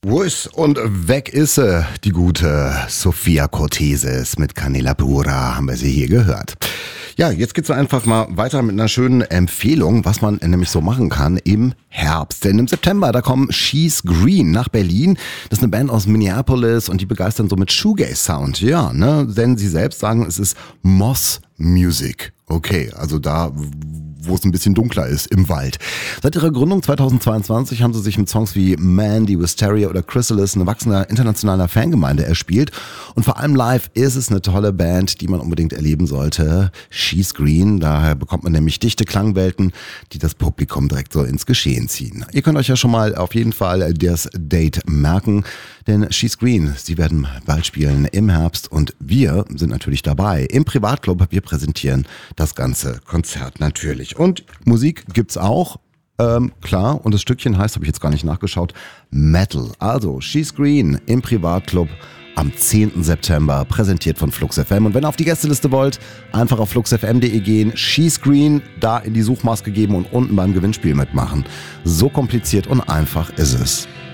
Wo ist und weg ist sie, die gute Sophia Cortesis mit Canela Pura, haben wir sie hier gehört. Ja, jetzt geht's einfach mal weiter mit einer schönen Empfehlung, was man nämlich so machen kann im Herbst. Denn im September, da kommen She's Green nach Berlin. Das ist eine Band aus Minneapolis und die begeistern so mit Shoegaze-Sound. Ja, ne, denn sie selbst sagen, es ist Moss Music. Okay, also da, wo es ein bisschen dunkler ist, im Wald. Seit ihrer Gründung 2022 haben sie sich mit Songs wie Mandy, Wisteria oder Chrysalis eine wachsende internationale Fangemeinde erspielt. Und vor allem live ist es eine tolle Band, die man unbedingt erleben sollte. She's Green, daher bekommt man nämlich dichte Klangwelten, die das Publikum direkt so ins Geschehen ziehen. Ihr könnt euch ja schon mal auf jeden Fall das Date merken, denn She's Green, sie werden bald spielen im Herbst und wir sind natürlich dabei im Privatclub. Wir präsentieren das ganze Konzert natürlich. Und Musik gibt's auch, klar, und das Stückchen heißt, habe ich jetzt gar nicht nachgeschaut, Metal. Also She's Green im Privatclub am 10. September, präsentiert von Flux FM. Und wenn ihr auf die Gästeliste wollt, einfach auf fluxfm.de gehen, She's Green, da in die Suchmaske geben und unten beim Gewinnspiel mitmachen. So kompliziert und einfach ist es.